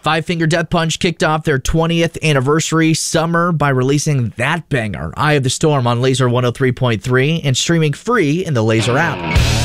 Five Finger Death Punch kicked off their 20th anniversary summer by releasing that banger, Eye of the Storm, on Laser 103.3 and streaming free in the Laser app.